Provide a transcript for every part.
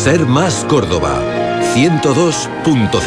Ser Más Córdoba 102.0.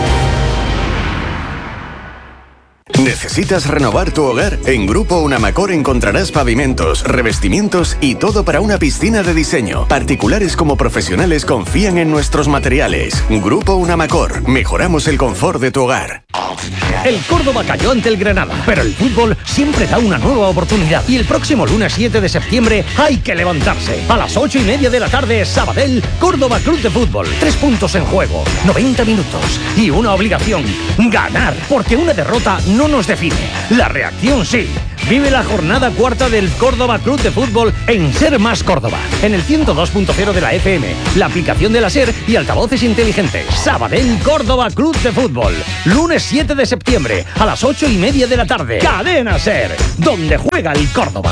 ¿Necesitas renovar tu hogar? En Grupo Unamacor encontrarás pavimentos, revestimientos y todo para una piscina de diseño. Particulares como profesionales confían en nuestros materiales. Grupo Unamacor. Mejoramos el confort de tu hogar. El Córdoba cayó ante el Granada, pero el fútbol siempre da una nueva oportunidad. Y el próximo lunes 7 de septiembre hay que levantarse. A las 8:30 de la tarde, Sabadell, Córdoba Club de Fútbol. 3 puntos en juego, 90 minutos y una obligación: ganar. Porque una derrota no nos define. La reacción sí. Vive la jornada cuarta del Córdoba Club de Fútbol en Ser Más Córdoba, en el 102.0 de la FM, la aplicación de la SER y altavoces inteligentes. Sabadell Córdoba Club de Fútbol. Lunes 7 de septiembre a las 8:30 de la tarde. Cadena SER, donde juega el Córdoba.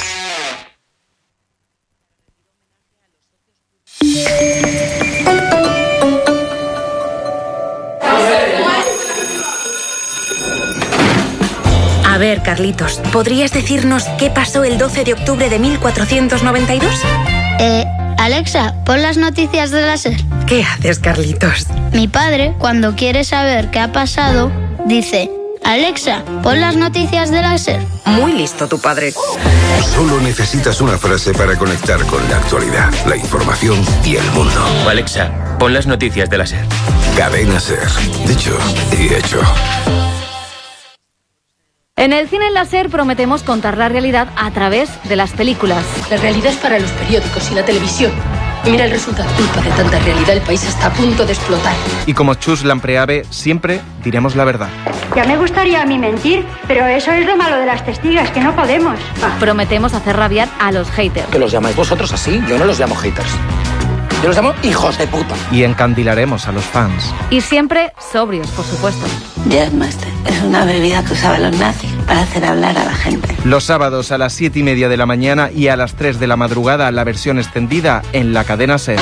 A ver, Carlitos, ¿podrías decirnos qué pasó el 12 de octubre de 1492? Alexa, pon las noticias de la SER. ¿Qué haces, Carlitos? Mi padre, cuando quiere saber qué ha pasado, dice: Alexa, pon las noticias de la SER. Muy listo tu padre. Solo necesitas una frase para conectar con la actualidad, la información y el mundo. Alexa, pon las noticias de la SER. Cadena SER. Dicho y hecho. En el cine láser prometemos contar la realidad a través de las películas. La realidad es para los periódicos y la televisión. Y mira el resultado. Culpa de tanta realidad, el país está a punto de explotar. Y como Chus Lampreave, siempre diremos la verdad. Ya me gustaría a mí mentir, pero eso es lo malo de las testigas, que no podemos. Prometemos hacer rabiar a los haters. ¿Que los llamáis vosotros así? Yo no los llamo haters. Yo los llamo hijos de puta. Y encandilaremos a los fans. Y siempre sobrios, por supuesto. Jazzmaster es una bebida que usaban los nazis para hacer hablar a la gente. Los sábados a las 7:30 de la mañana y a las 3 de la madrugada la versión extendida en la cadena SER.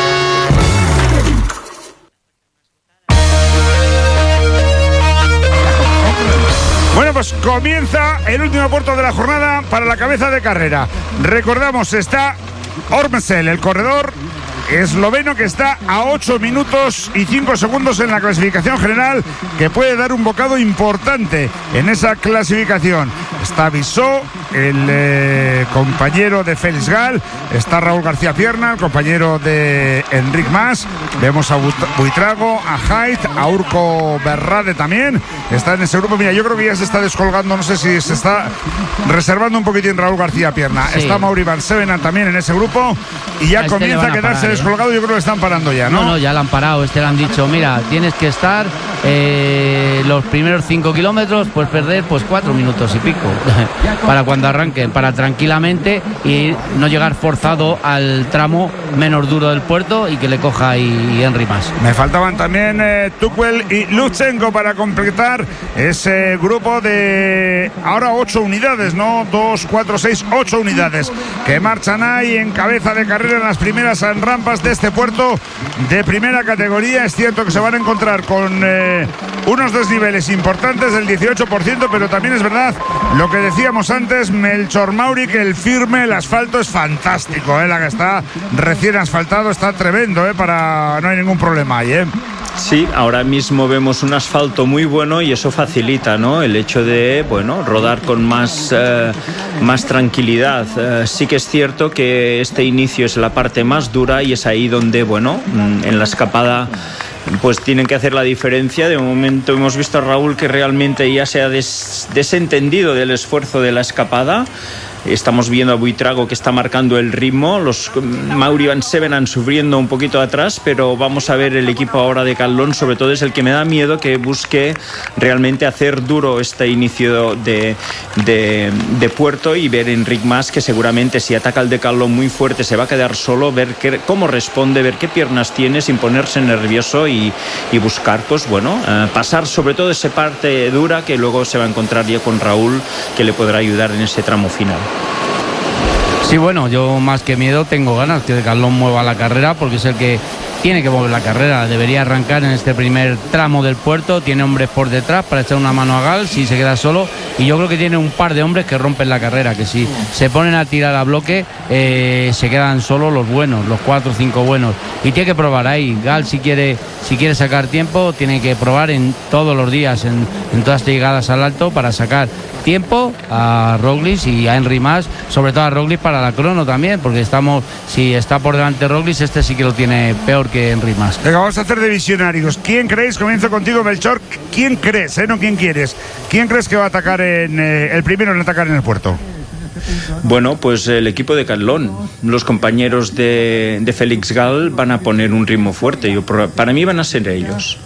Bueno, pues comienza el último puerto de la jornada para la cabeza de carrera. Recordamos, está Ormsel, el corredor esloveno, que está a 8 minutos y 5 segundos en la clasificación general, que puede dar un bocado importante en esa clasificación. Está Bissó, el compañero de Félix Gal, está Raúl García Pierna, el compañero de Enric Mas, vemos a Buitrago, a Haidt, a Urco Berrade también, está en ese grupo. Mira, yo creo que ya se está descolgando, no sé si se está reservando un poquitín Raúl García Pierna. Sí. Está Mauri Van Sevenen también en ese grupo y ya comienza a quedarse descolgado. Yo creo que lo están parando ya, ¿no? No, ya lo han parado. Le han dicho: mira, tienes que estar los primeros 5 kilómetros, pues perder 4 minutos y pico para cuando arranquen, para tranquilamente y no llegar forzado al tramo menos duro del puerto y que le coja y Henry Mas. Me faltaban también Tuchel y Lutsenko para completar ese grupo de ahora 8 unidades, ¿no? 2, 4, 6, 8 unidades que marchan ahí en cabeza de carrera en las primeras rampas de este puerto de primera categoría. Es cierto que se van a encontrar con unos desniveles importantes del 18%, pero también es verdad lo que decíamos antes, Melchor Mauri, que el firme, el asfalto es fantástico, la que está recién asfaltado está tremendo, para no hay ningún problema ahí, Sí, ahora mismo vemos un asfalto muy bueno y eso facilita, ¿no?, el hecho de, rodar con más tranquilidad. Sí que es cierto que este inicio es la parte más dura y es ahí donde, en la escapada pues tienen que hacer la diferencia. De momento hemos visto a Raúl que realmente ya se ha desentendido del esfuerzo de la escapada. Estamos viendo a Buitrago que está marcando el ritmo, los Mauri Van Sevenen sufriendo un poquito atrás, pero vamos a ver el equipo ahora de Caldón, sobre todo es el que me da miedo, que busque realmente hacer duro este inicio de puerto y ver a Enric Mas, que seguramente si ataca el de Caldón muy fuerte se va a quedar solo, ver cómo responde, ver qué piernas tiene sin ponerse nervioso y buscar, pasar sobre todo esa parte dura que luego se va a encontrar ya con Raúl, que le podrá ayudar en ese tramo final. Sí, yo más que miedo tengo ganas que Carlón mueva la carrera, porque es el que tiene que mover la carrera, debería arrancar en este primer tramo del puerto, tiene hombres por detrás para echar una mano a Gal si se queda solo, y yo creo que tiene un par de hombres que rompen la carrera, que si se ponen a tirar a bloque se quedan solo los buenos, los 4 o 5 buenos, y tiene que probar ahí. Gal si quiere sacar tiempo tiene que probar en todos los días, en todas las llegadas al alto, para sacar tiempo a Roglic y a Henry Mas, sobre todo a Roglic para la crono también, porque si está por delante Roglic, este sí que lo tiene peor que Henry Mas. Venga, vamos a hacer de visionarios. ¿Quién creéis? Comienzo contigo, Melchor. ¿Quién crees? No quién quieres. ¿Quién crees que va a atacar el primero en atacar en el puerto? Bueno, pues el equipo de Catlón, los compañeros de Félix Gal van a poner un ritmo fuerte. Para mí van a ser ellos.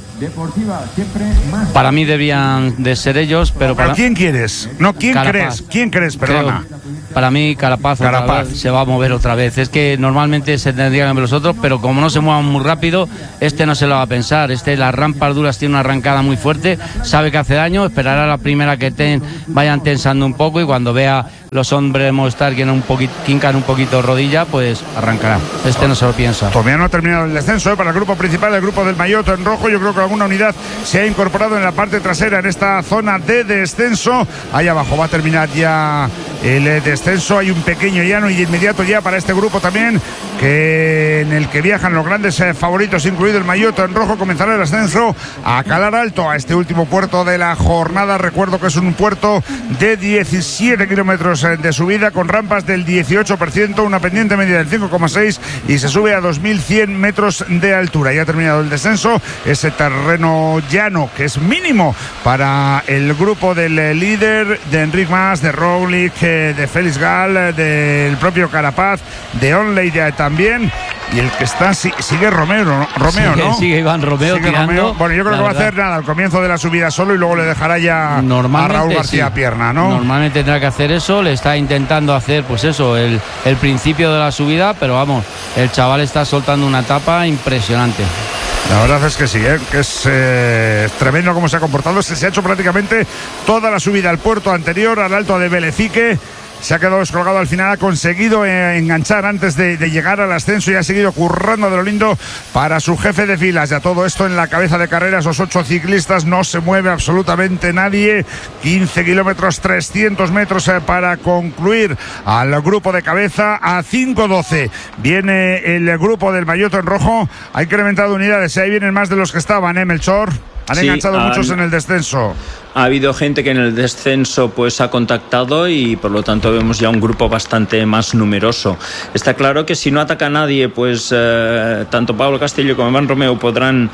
Para mí debían de ser ellos, pero ¿quién quieres? No, ¿quién crees? ¿Quién crees? Perdona. Para mí Carapaz se va a mover otra vez. Es que normalmente se tendrían que ver los otros, pero como no se muevan muy rápido, este no se lo va a pensar. Las rampas duras tiene una arrancada muy fuerte, sabe que hace daño, esperará a la primera que vayan tensando un poco, y cuando vea los hombres de Movistar que quincan un poquito rodilla, pues arrancará. No se lo piensa. Todavía no ha terminado el descenso para el grupo principal, el grupo del maillot en rojo. Yo creo que alguna unidad se ha incorporado en la parte trasera, en esta zona de descenso. Ahí abajo va a terminar ya el descenso. Hay un pequeño llano y de inmediato ya para este grupo también, en el que viajan los grandes favoritos, incluido el maillot en rojo. Comenzará el ascenso a Calar Alto, a este último puerto de la jornada. Recuerdo que es un puerto de 17 kilómetros de subida, con rampas del 18%, una pendiente media del 5,6, y se sube a 2.100 metros de altura. Ya ha terminado el descenso, ese terreno llano que es mínimo para el grupo del líder, de Enric Mas, de Roglic, de Félix Gal, del propio Carapaz, de Onley también. Y el que está sigue Romeo, ¿no? Sigue Iván Romeo tirando. Romeo. Bueno, yo creo que va a hacer nada al comienzo de la subida solo, y luego le dejará ya a Raúl García a pierna, ¿no? Normalmente tendrá que hacer eso, le está intentando hacer pues eso, el principio de la subida, pero vamos, el chaval está soltando una etapa impresionante. La verdad es que sí, que es tremendo cómo se ha comportado. Se ha hecho prácticamente toda la subida al puerto anterior, al alto de Belecique. Se ha quedado descolgado al final, ha conseguido enganchar antes de llegar al ascenso, y ha seguido currando de lo lindo para su jefe de filas. Ya todo esto en la cabeza de carreras, los 8 ciclistas, no se mueve absolutamente nadie. 15 kilómetros, 300 metros para concluir al grupo de cabeza. A 5:12 viene el grupo del maillot en rojo. Ha incrementado unidades, ahí vienen más de los que estaban, Melchor. Han enganchado muchos en el descenso. Ha habido gente que en el descenso pues ha contactado, y por lo tanto vemos ya un grupo bastante más numeroso. Está claro que si no ataca nadie, pues tanto Pablo Castillo como Iván Romeo podrán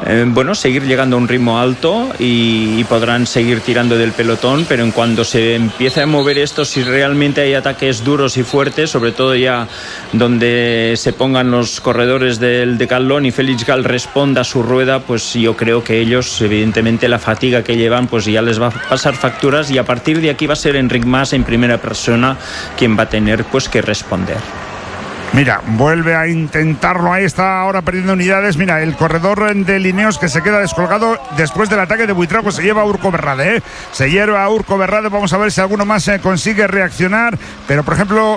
seguir llegando a un ritmo alto y podrán seguir tirando del pelotón, pero en cuanto se empiece a mover esto, si realmente hay ataques duros y fuertes, sobre todo ya donde se pongan los corredores del Decathlon y Félix Gal responda a su rueda, pues yo creo que ellos, evidentemente la fatiga que llevan, pues ya les va a pasar facturas, y a partir de aquí va a ser Enric Mas en primera persona quien va a tener pues que responder. Mira, vuelve a intentarlo, ahí está ahora perdiendo unidades. Mira, el corredor de Lineos que se queda descolgado después del ataque de Buitrago, se lleva a Urco Berrade, se lleva a Urco Berrade. Vamos a ver si alguno más consigue reaccionar, pero por ejemplo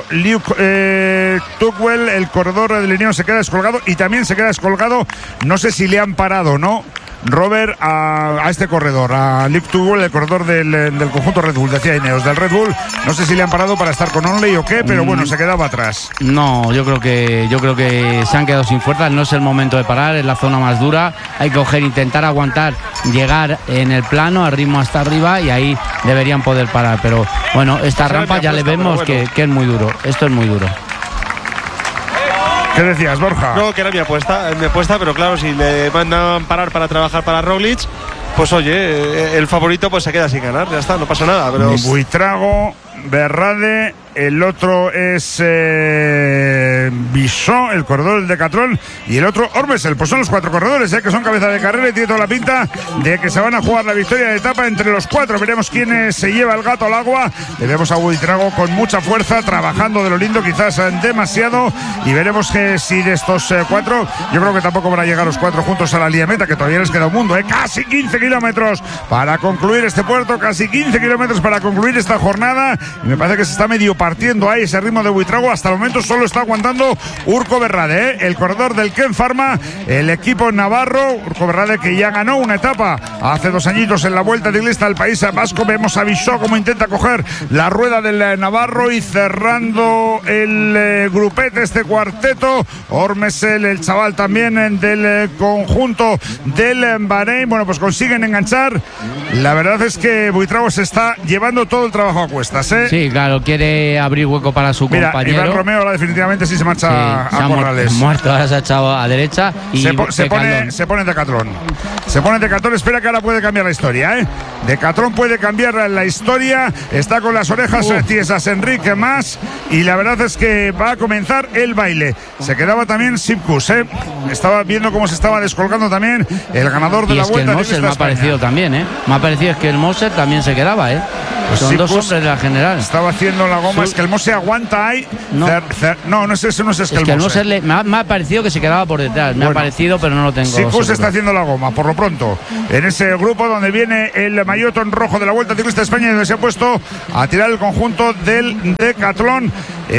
Luke Tugwell, el corredor de Lineos, se queda descolgado, y también se queda descolgado, no sé si le han parado, ¿no? Robert, a este corredor, a Luke Tugwell, el corredor del conjunto Red Bull, decía Ineos, del Red Bull. No sé si le han parado para estar con Onley o qué, pero bueno, se quedaba atrás. No, yo creo que se han quedado sin fuerzas. No es el momento de parar, es la zona más dura. Hay que intentar aguantar, llegar en el plano, al ritmo hasta arriba, y ahí deberían poder parar. Pero bueno, esta rampa ya le vemos que es muy duro. Esto es muy duro. ¿Qué decías, Borja? No, que era mi apuesta, pero claro, si le mandan parar para trabajar para Roglic, pues oye, el favorito pues se queda sin ganar, ya está, no pasa nada. Pero Buitrago, Berrade, el otro es Bisó, el corredor del Decathlon, y el otro Ormesel. Pues son los 4 corredores que son cabeza de carrera, y tiene toda la pinta de que se van a jugar la victoria de etapa entre los 4. Veremos quién se lleva el gato al agua. Le vemos a Buitrago con mucha fuerza, trabajando de lo lindo, quizás demasiado, y veremos que si de estos 4, yo creo que tampoco van a llegar los 4 juntos a la línea meta, que todavía les queda un mundo, casi 15 kilómetros para concluir este puerto, casi 15 kilómetros para concluir esta jornada, y me parece que se está medio repartiendo ahí ese ritmo de Buitrago. Hasta el momento solo está aguantando Urko Berrade, el corredor del Ken Pharma, el equipo navarro. Urko Berrade, que ya ganó una etapa hace 2 añitos en la Vuelta Ciclista del País Vasco. Vemos a Bisó cómo intenta coger la rueda del navarro y cerrando el grupete, este cuarteto. Ormesel, el chaval también del conjunto del Bahrein. Bueno, pues consiguen enganchar. La verdad es que Buitrago se está llevando todo el trabajo a cuestas, ¿eh? Sí, claro, quiere abrir hueco para su compañero. Iván Romeo ahora definitivamente sí se marcha a Corrales. Muerto, ahora se ha echado a derecha y se pone Decathlon. Se pone Decathlon, espera que ahora puede cambiar la historia, ¿eh? Decathlon puede cambiar la historia. Está con las orejas tiesas Enrique Mas y la verdad es que va a comenzar el baile. Se quedaba también Sipkus, ¿eh? Estaba viendo cómo se estaba descolgando también el ganador de la Vuelta. Y es que el Moser me ha parecido también, ¿eh? Me ha parecido que el Moser también se quedaba, ¿eh? Pues son dos hombres de la general. Estaba haciendo la goma, es que el Moser aguanta ahí. No, no es eso, no es que el Moser me ha parecido que se quedaba por detrás. Me ha parecido, pero no lo tengo. Sipkus está haciendo la goma, por lo pronto. En ese grupo donde viene el maillot en rojo de la Vuelta Ciclista de España, donde se ha puesto a tirar el conjunto del Decathlon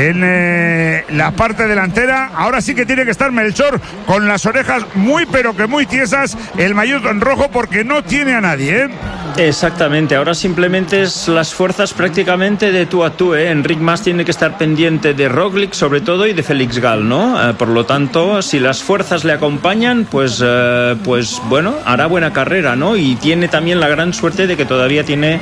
en la parte delantera. Ahora sí que tiene que estar Melchor con las orejas muy pero que muy tiesas, el maillot en rojo, porque no tiene a nadie, ¿eh? Exactamente, ahora simplemente es las fuerzas prácticamente de tú a tú, ¿eh? Enric Mas tiene que estar pendiente de Roglic sobre todo y de Félix Gall, ¿no? Por lo tanto, si las fuerzas le acompañan, pues bueno, hará buena carrera, ¿no? Y tiene también la gran suerte de que todavía tiene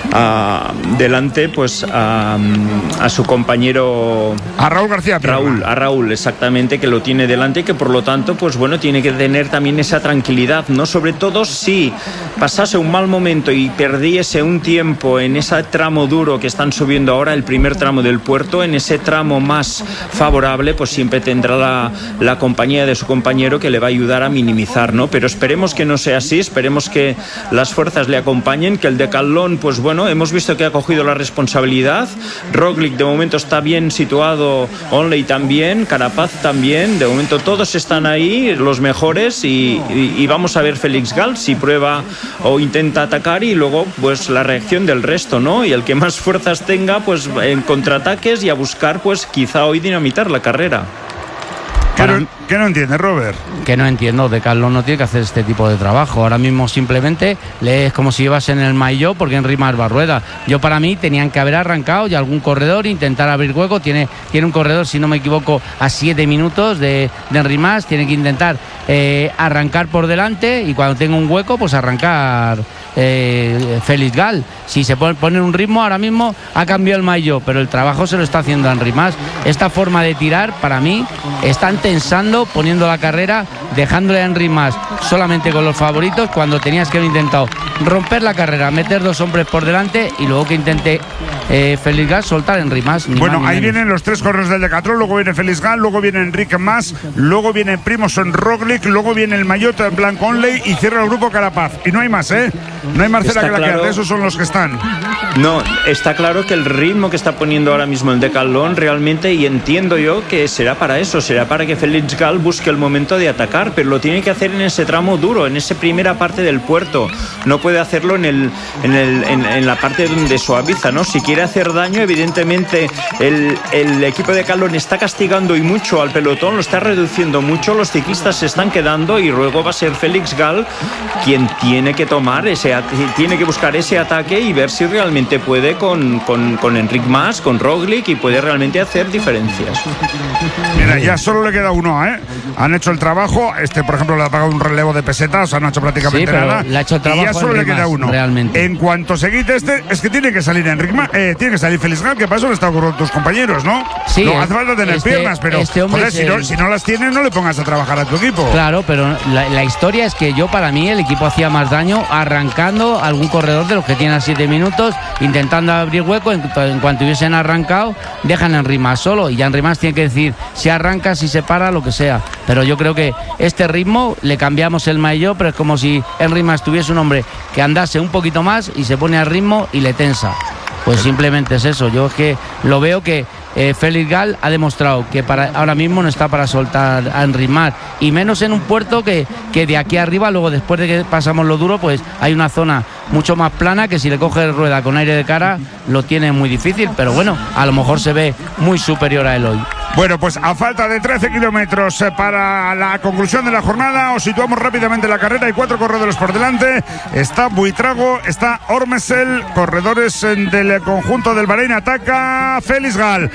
delante pues a su compañero, a Raúl García Pierna. A Raúl, exactamente, que lo tiene delante y que por lo tanto pues bueno, tiene que tener también esa tranquilidad, ¿no? Sobre todo si pasase un mal momento y perdiese un tiempo en ese tramo duro que están subiendo ahora, el primer tramo del puerto, en ese tramo más favorable, pues siempre tendrá la compañía de su compañero que le va a ayudar a minimizar, ¿no? Pero esperemos que no sea así, esperemos que las fuerzas le acompañen, que el Decathlon, pues bueno, hemos visto que ha cogido la responsabilidad. Roglic de momento está bien situado, Onley también, Carapaz también, de momento todos están ahí, los mejores, y vamos a ver Félix Gall si prueba o intenta atacar, y luego pues la reacción del resto, ¿no? Y el que más fuerzas tenga pues en contraataques y a buscar pues quizá hoy dinamitar la carrera. ¿Qué no entiendes, Robert? Que no entiendo, Decathlon no tiene que hacer este tipo de trabajo. Ahora mismo simplemente es como si llevas en el maillot, porque Enric Mas va a rueda. Yo, para mí, tenían que haber arrancado y algún corredor intentar abrir hueco. Tiene un corredor, si no me equivoco, a 7 minutos de Enric Mas. Tiene que intentar arrancar por delante y cuando tenga un hueco, pues arrancar Félix Gall. Si se pone un ritmo, ahora mismo ha cambiado el maillot, pero el trabajo se lo está haciendo Enric Mas. Esta forma de tirar, para mí, están tensando, poniendo la carrera, dejándole a Enric Mas solamente con los favoritos, cuando tenías que haber intentado romper la carrera, meter 2 hombres por delante y luego que intente Félix Gall soltar a Enric Mas. Bueno, ahí vienen los 3 corredores del Decathlon, luego viene Félix Gall, luego viene Enric Mas, luego viene Primož Roglic, luego viene el maillot en blanco Onley y cierra el grupo Carapaz. Y no hay más, ¿eh? No hay Marcela Claquer, esos son los que están. No, está claro que el ritmo que está poniendo ahora mismo el Decathlon realmente, y entiendo yo que será para eso, será para que Félix Gall busque el momento de atacar, pero lo tiene que hacer en ese tramo duro, en esa primera parte del puerto. No puede hacerlo en la parte donde suaviza, ¿no? Si quiere hacer daño, evidentemente el equipo de Decathlon está castigando y mucho al pelotón, lo está reduciendo mucho, los ciclistas se están quedando y luego va a ser Félix Gall quien tiene que tomar tiene que buscar ese ataque y ver si realmente puede con Enric Mas, con Roglic, y puede realmente hacer diferencias. Mira, ya solo le queda uno, ¿eh? Han hecho el trabajo, por ejemplo le ha pagado un relevo de pesetas, o sea, no ha hecho prácticamente nada. Le ha hecho el trabajo, y ya solo le queda uno. Realmente. En cuanto se quite es que tiene que salir Enric Mas, tiene que salir Félix Gall, que para eso le está con tus compañeros, ¿no? Sí. No hace falta tener piernas, pero si no las tienes, no le pongas a trabajar a tu equipo. Claro, pero la historia es que para mí el equipo hacía más daño arrancando algún corredor de los que tienen a 7 minutos, intentando abrir hueco. En cuanto hubiesen arrancado, dejan a Enric Mas solo, y ya Enric Mas tiene que decir si arranca, si se para, lo que sea. Pero yo creo que este ritmo le cambiamos el maillot, pero es como si Enric Mas tuviese un hombre que andase un poquito más y se pone al ritmo y le tensa. Pues simplemente es eso. Yo es que lo veo que Félix Gal ha demostrado que ahora mismo no está para soltar a Enric Mas, y menos en un puerto que de aquí arriba, luego después de que pasamos lo duro, pues hay una zona mucho más plana que si le coge rueda con aire de cara lo tiene muy difícil, pero bueno, a lo mejor se ve muy superior a él hoy. Bueno, pues a falta de 13 kilómetros para la conclusión de la jornada, os situamos rápidamente en la carrera. Hay 4 corredores por delante. Está Buitrago, está Ormesel, corredores del conjunto del Bahrein. Ataca Félix Gal,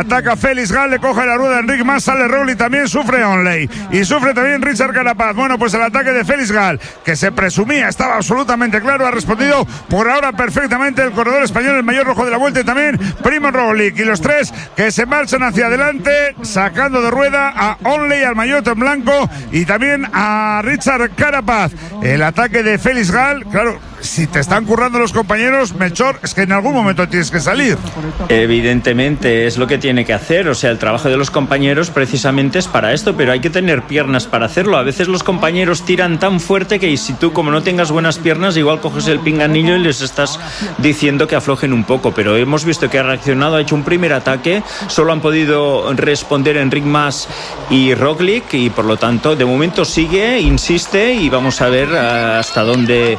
le coge la rueda a Enric Mas, sale Roglic, también sufre Onley y sufre también Richard Carapaz. Bueno, pues el ataque de Félix Gal, que se presumía, estaba absolutamente claro, ha respondido por ahora perfectamente el corredor español, el mayor rojo de la vuelta, y también Primo Roglic, y los 3 que se marchan hacia adelante, sacando de rueda a Onley, al maillot en blanco, y también a Richard Carapaz. El ataque de Félix Gal, claro, si te están currando los compañeros, Melchor, es que en algún momento tienes que salir. Evidentemente es lo que tiene que hacer, o sea, el trabajo de los compañeros precisamente es para esto, pero hay que tener piernas para hacerlo. A veces los compañeros tiran tan fuerte que si tú, como no tengas buenas piernas, igual coges el pinganillo y les estás diciendo que aflojen un poco, pero hemos visto que ha reaccionado, ha hecho un primer ataque, solo han podido responder Enric Mas y Roglic, y por lo tanto de momento sigue, insiste, y vamos a ver hasta dónde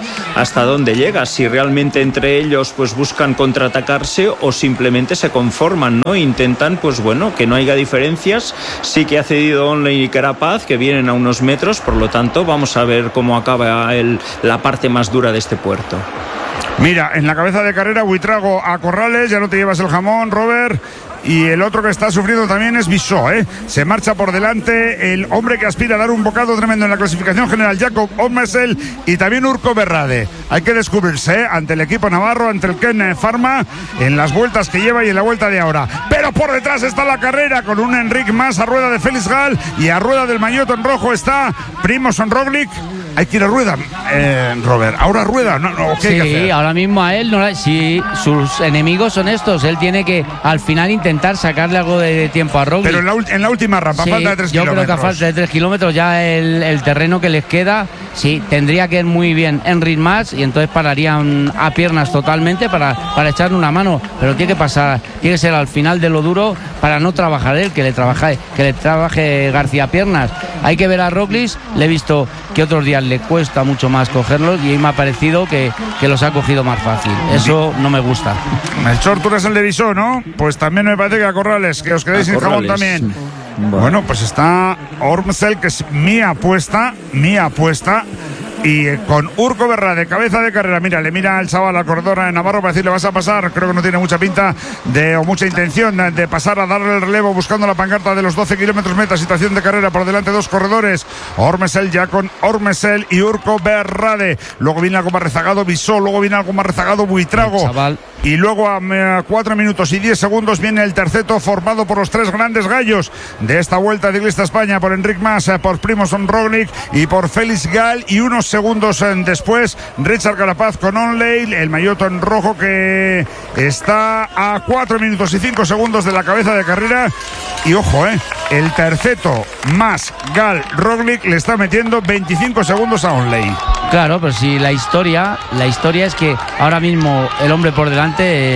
llega, si realmente entre ellos pues buscan contraatacarse o simplemente se conforman, ¿no? Intentan, pues bueno, que no haya diferencias. Sí que ha cedido Onley y Carapaz, que vienen a unos metros, por lo tanto vamos a ver cómo acaba la parte más dura de este puerto. Mira, en la cabeza de carrera Buitrago a Corrales, ya no te llevas el jamón, Robert. Y el otro que está sufriendo también es Bissó, Se marcha por delante el hombre que aspira a dar un bocado tremendo en la clasificación general, Jakob Ormesel, y también Urco Berrade. Hay que descubrirse ante el equipo navarro, ante el Ken Pharma, en las vueltas que lleva y en la vuelta de ahora. Pero por detrás está la carrera con un Enric Mas a rueda de Félix Gal, y a rueda del maillot en rojo está Primož Roglic. Hay que ir a rueda, Robert. Ahora rueda, no, ¿qué hay que hacer? Ahora mismo a él, si sus enemigos son estos, él tiene que al final intentar sacarle algo de tiempo a Roglic. Pero en la última rampa, falta de 3 kilómetros. Yo creo que a falta de 3 kilómetros ya el terreno que les queda, sí, tendría que ir muy bien Enric Mas, y entonces pararían a piernas totalmente para echarle una mano. Pero tiene que ser al final de lo duro para no trabajar él, que le trabaje García Piernas. Hay que ver a Roglic, le he visto que otros días le cuesta mucho más cogerlos, y me ha parecido que los ha cogido más fácil. Eso no me gusta. Melchor, tú eres el de Bissó, ¿no? Pues también me parece que a Corrales, que os quedéis sin jamón también. Bueno, pues está Ormesel, que es mi apuesta. Y con Urco Berrade, cabeza de carrera, le mira al chaval, al corredor navarro, para decirle vas a pasar. Creo que no tiene mucha pinta o mucha intención de pasar a darle el relevo, buscando la pancarta de los 12 kilómetros meta. Situación de carrera, por delante 2 corredores, Ormesel ya con Ormesel y Urco Berrade. Luego viene algo más rezagado Bissó, luego viene algo más rezagado Buitrago. Y luego a 4 minutos y 10 segundos viene el terceto, formado por los 3 grandes gallos de esta Vuelta Ciclista España, por Enric Mas, por Primož Roglic y por Félix Gal. Y unos segundos después, Richard Carapaz con Onley, el maillot en rojo, que está a 4 minutos y 5 segundos de la cabeza de carrera. Y ojo, el terceto, Mas, Gal, Roglic, le está metiendo 25 segundos a Onley. Claro, pero si la historia es que ahora mismo el hombre por delante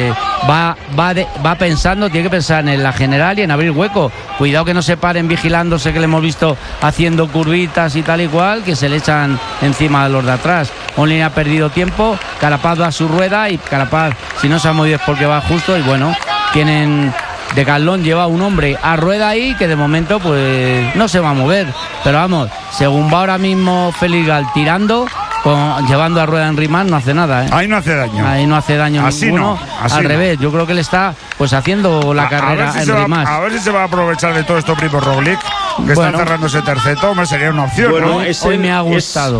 va pensando, tiene que pensar en la general y en abrir hueco. Cuidado que no se paren vigilándose, que le hemos visto haciendo curvitas y tal y cual, que se le echan encima a los de atrás. Onley ha perdido tiempo, Carapaz va a su rueda, y Carapaz, si no se ha movido es porque va justo, y bueno, tienen... Decathlon lleva un hombre a rueda ahí que de momento pues no se va a mover, pero vamos, según va ahora mismo Félix Gal tirando, llevando a rueda Enric Mas, no hace nada, Ahí no hace daño. Ahí no hace daño así ninguno. Al revés, yo creo que le está pues haciendo la carrera a Enric Mas. A ver si se va a aprovechar de todo esto Primož Roglic, que está cerrando ese terceto. Sería una opción, ¿no? Hoy me ha gustado.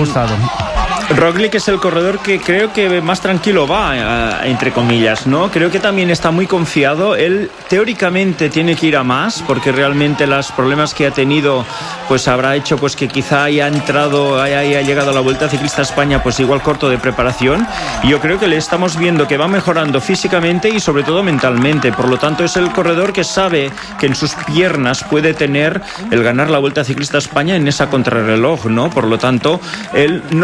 Roglic es el corredor que creo que más tranquilo va, entre comillas, ¿no? Creo que también está muy confiado. Él teóricamente tiene que ir a más, porque realmente los problemas que ha tenido pues habrá hecho pues que quizá haya llegado a la Vuelta Ciclista España pues igual corto de preparación. Y yo creo que le estamos viendo que va mejorando físicamente y sobre todo mentalmente. Por lo tanto, es el corredor que sabe que en sus piernas puede tener el ganar la Vuelta Ciclista España en esa contrarreloj, ¿no? Por lo tanto, él no se va a precipitar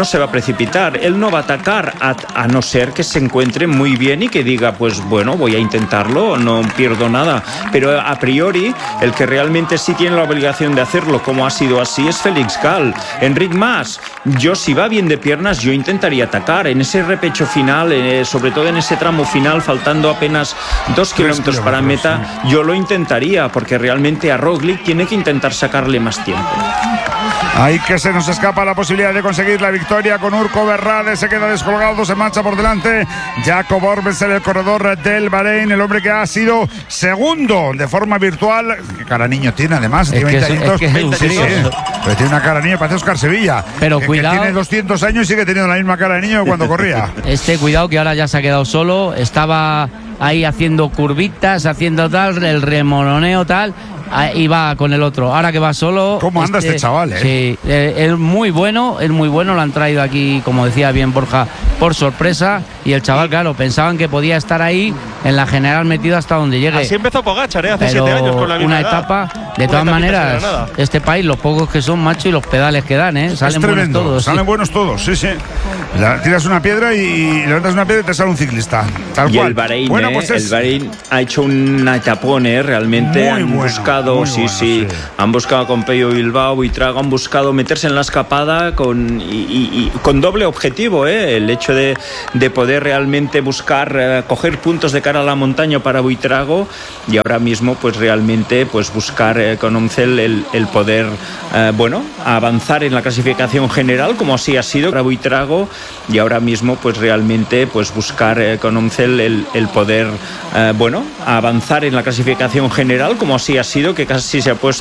precipitar. Él no va a atacar a no ser que se encuentre muy bien y que diga, pues bueno, voy a intentarlo, no pierdo nada. Pero a priori, el que realmente sí tiene la obligación de hacerlo, como ha sido así, es Félix Gal. Enric Mas, yo si va bien de piernas, yo intentaría atacar en ese repecho final, sobre todo en ese tramo final, faltando apenas 2 kilómetros para meta, yo lo intentaría, porque realmente a Roglic tiene que intentar sacarle más tiempo. Ahí que se nos escapa la posibilidad de conseguir la victoria con Urco Berrade, se queda descolgado, se marcha por delante Jakob Orbensel, el corredor del Bahrein, el hombre que ha sido segundo de forma virtual. Qué cara niño tiene además, tiene 20 años, pero tiene una cara niño, parece Oscar Sevilla, pero cuidado, que tiene 200 años y sigue teniendo la misma cara de niño cuando corría. Cuidado que ahora ya se ha quedado solo, estaba ahí haciendo curvitas, haciendo tal, el remoroneo tal, y va con el otro. Ahora que va solo. ¿Cómo anda este chaval? Sí, es muy bueno, lo han traído aquí, como decía bien Borja, por sorpresa. Y el chaval, claro, pensaban que podía estar ahí en la general metido hasta donde llegue. Así empezó Pogačar, hace pero 7 años con la misma una edad. etapa, de todas maneras, este país, los pocos que son, macho, y los pedales que dan, salen buenos todos. Salen buenos todos, sí. Tiras una piedra y levantas una piedra y te sale un ciclista. Tal y cual. El Bahrein, bueno, pues el Bahrein ha hecho una etapón, realmente han buscado, han buscado con Pello Bilbao y Trago, han buscado meterse en la escapada con doble objetivo, el hecho de poder realmente buscar coger puntos de cara a la montaña para Buitrago, y ahora mismo pues realmente pues buscar con Omcel el poder avanzar en la clasificación general, como así ha sido para Buitrago, y ahora mismo pues realmente pues buscar con Omcel el poder avanzar en la clasificación general, como así ha sido, que casi se ha puesto